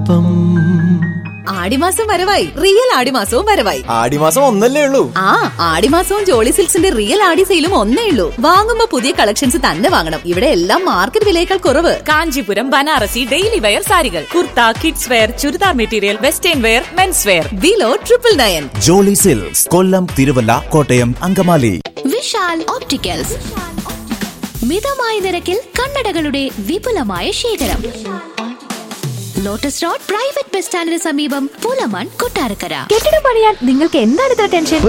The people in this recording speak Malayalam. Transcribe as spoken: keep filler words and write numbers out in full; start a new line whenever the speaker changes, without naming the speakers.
ഒപ്പം.
ആടിമാസം വരവായി, റിയൽ ആടിമാസവും വരവായി.
ആടിമാസം ഒന്നല്ലേ ഉള്ളൂ.
ആ ആടിമാസവും ജോളി സിൽക്സിന്റെ റിയൽ ആടി സെയിലും ഒന്നേ ഉള്ളൂ. വാങ്ങുമ്പോ പുതിയ കളക്ഷൻസ് തന്നെ വാങ്ങണം. ഇവിടെ എല്ലാം മാർക്കറ്റ് വിലയേക്കാൾ കുറവ്.
കാഞ്ചീപുരം, ബനാറസി, ഡെയിലി വെയർ സാരികൾ, kurta, kids wear, churidar material, western wear, men's wear.
Below triple nine.
Jolly silks, കൊല്ലം, തിരുവല്ല, കോട്ടയം, അങ്കമാലി.
വിശാൽ ഓപ്റ്റിക്കൽസ്, മിതമായ നിരക്കിൽ കണ്ണടകളുടെ വിപുലമായ ശേഖരം. ലോട്ടസ് റോഡ് പ്രൈവറ്റ് ബസ് സ്റ്റാൻഡിന് സമീപം, പുലമൺ, കൊട്ടാരക്കര.
കെട്ടിടം പണിയാൻ നിങ്ങൾക്ക് എന്താണ് ഇത്ര ടെൻഷൻ?